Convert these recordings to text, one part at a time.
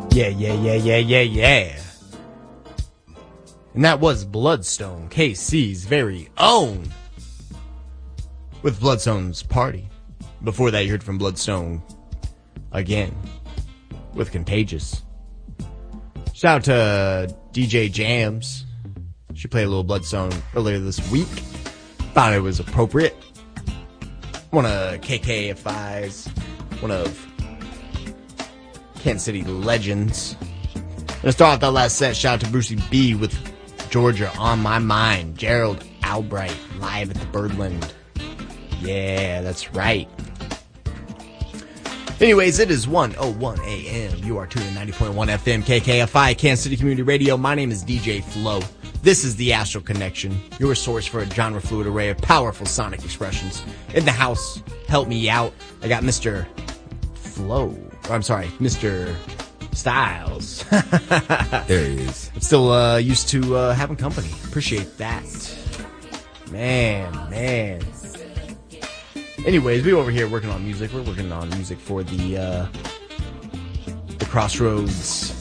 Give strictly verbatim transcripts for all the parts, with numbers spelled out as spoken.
Yeah, yeah, yeah, yeah, yeah, yeah. And that was Bloodstone, K C's very own, with Bloodstone's Party. Before that, you heard from Bloodstone again with Contagious. Shout out to D J Jams. She played a little Bloodstone earlier this week. Thought it was appropriate. One of K K F I's, one of Kansas City legends. Let's start off that last set. Shout out to Brucey B with Georgia on My Mind. Gerald Albright live at the Birdland. Yeah, that's right. Anyways, it is one oh one a.m. You are tuned in ninety point one F M K K F I, Kansas City Community Radio. My name is D J Flo. This is the Astral Connection, your source for a genre-fluid array of powerful sonic expressions. In the house, help me out. I got Mister Flo. I'm sorry, Mister Styles. There he is. I'm still uh, used to uh, having company. Appreciate that. Man, man. Anyways, we over here working on music. We're working on music for the uh, the Crossroads.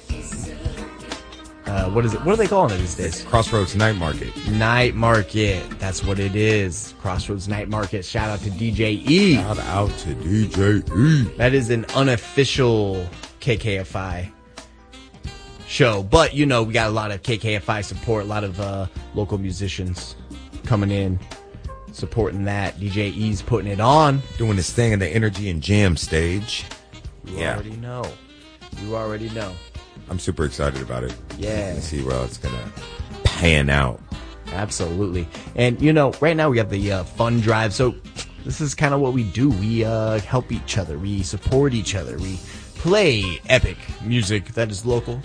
Uh, what is it? What are they calling it these days? Crossroads Night Market. Night Market. That's what it is. Crossroads Night Market. Shout out to D J E. Shout out to D J E. That is an unofficial K K F I show. But, you know, we got a lot of K K F I support. A lot of uh, local musicians coming in, supporting that. D J E's putting it on. Doing his thing in the Energy and Jam stage. You yeah. already know. You already know. I'm super excited about it. Yeah. And see where it's going to pan out. Absolutely. And, you know, right now we have the uh, fund drive. So this is kind of what we do. We uh, help each other. We support each other. We play epic music that is local.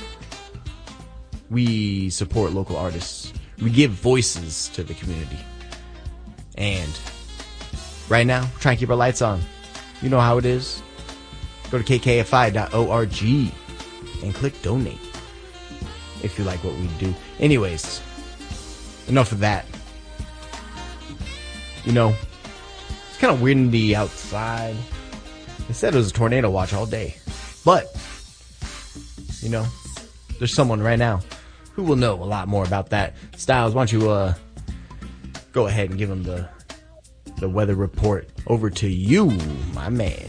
We support local artists. We give voices to the community. And right now, we're trying to keep our lights on. You know how it is. Go to k k f i dot org and click donate if you like what we do. Anyways, enough of that. You know, it's kind of windy outside. They said it was a tornado watch all day. But, you know, there's someone right now who will know a lot more about that. Styles, why don't you uh, go ahead and give them the, the weather report. Over to you, my man.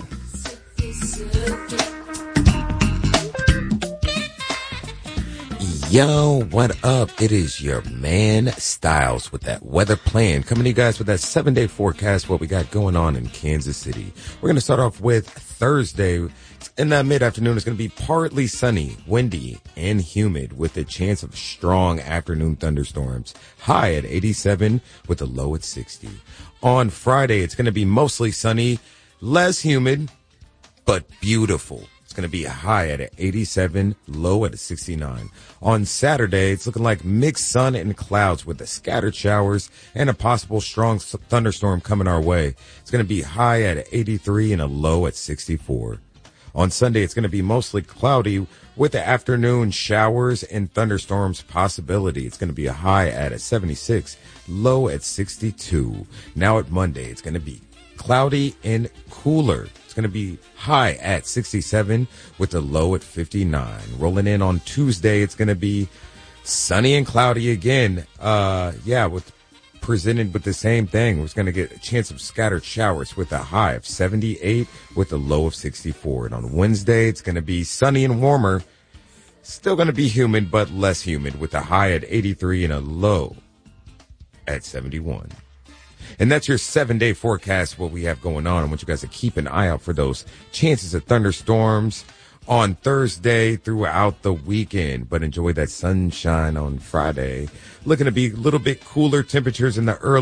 Yo, what up? It is your man Styles with that weather plan. Coming to you guys with that seven day forecast, what we got going on in Kansas City. We're going to start off with Thursday. In the mid-afternoon, it's going to be partly sunny, windy, and humid with a chance of strong afternoon thunderstorms. High at eighty-seven with a low at sixty. On Friday, it's going to be mostly sunny, less humid, but beautiful. It's going to be high at eighty-seven, low at sixty-nine. On Saturday, it's looking like mixed sun and clouds with the scattered showers and a possible strong thunderstorm coming our way. It's going to be high at eighty-three and a low at sixty-four. On Sunday, it's going to be mostly cloudy with the afternoon showers and thunderstorms possibility. It's going to be a high at a seventy-six, low at sixty-two. Now at Monday, it's going to be cloudy and cooler. It's going to be high at sixty-seven with a low at fifty-nine. Rolling in on Tuesday, it's going to be sunny and cloudy again. Uh, yeah, with presented with the same thing. We're going to get a chance of scattered showers with a high of seventy-eight with a low of sixty-four. And on Wednesday, it's going to be sunny and warmer. Still going to be humid, but less humid with a high at eighty-three and a low at seventy-one. And that's your seven-day forecast, what we have going on. I want you guys to keep an eye out for those chances of thunderstorms on Thursday throughout the weekend. But enjoy that sunshine on Friday. Looking to be a little bit cooler temperatures in the early